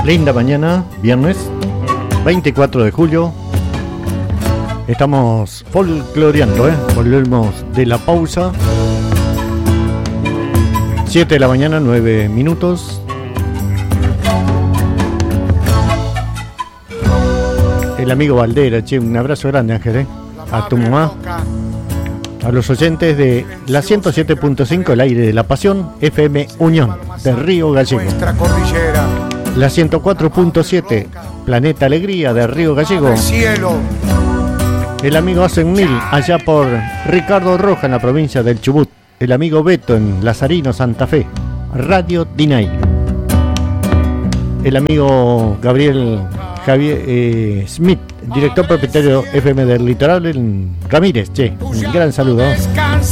Linda mañana, viernes 24 de julio. Estamos folcloreando, volvemos de la pausa. 7 de la mañana, 9 minutos. El amigo Valdera, che, un abrazo grande, Ángel, a tu mamá. A los oyentes de la 107.5, el aire de la pasión, FM Unión, de Río Gallego. Nuestra cordillera. La 104.7, Planeta Alegría, de Río Gallego. Cielo. El amigo Hacen Mil, allá por Ricardo Roja, en la provincia del Chubut. El amigo Beto, en Lazarino, Santa Fe. Radio Dinay. El amigo Javier Smith, director propietario FM del Litoral, en Ramírez, che, un gran saludo.